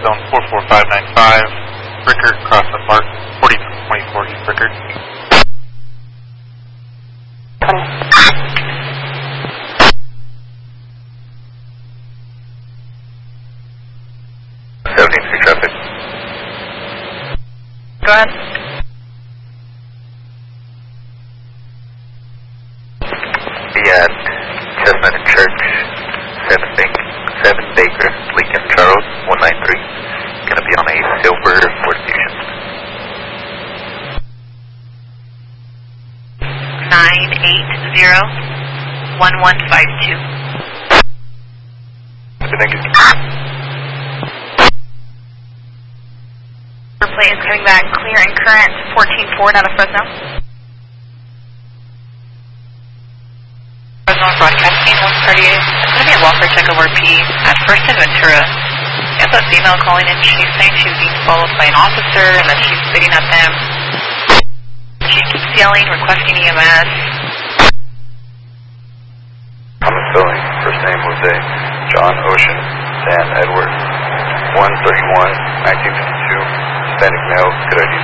zone 44595, Rickard, cross the park, 4224 East Rickard. 73 traffic. Go ahead. Be at Chestnut and Church, 7 Baker, Lincoln, Charles, 193. Going to be on a silver Ford Fusion. 980-1152. Thank you. Plane is coming back clear and current 14-4 out of Fresno. Fresno broadcasting 138. It's going to be a welfare check over P at First and Ventura. We have a female calling in. She's saying she's being followed by an officer and that she's spitting at them. She keeps yelling, requesting EMS. I'm filling. First name Jose, John Ocean, Sam Edward, 131, 1952. Hispanic male, good idea.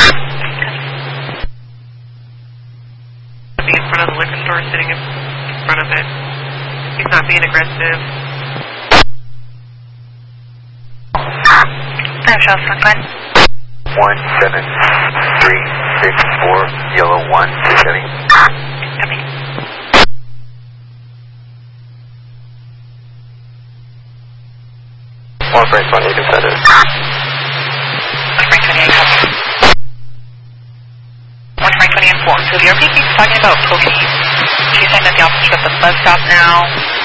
Be in front of the liquor store, sitting in front of it. He's not being aggressive. Shots, go ahead. 17364, yellow 167. Copy. One Frank 20, you can send it. Frank 28, copy. 1 Frank 20 and 4. So the RP keeps talking about cocaine. She's saying that the officer's at the bus stop now.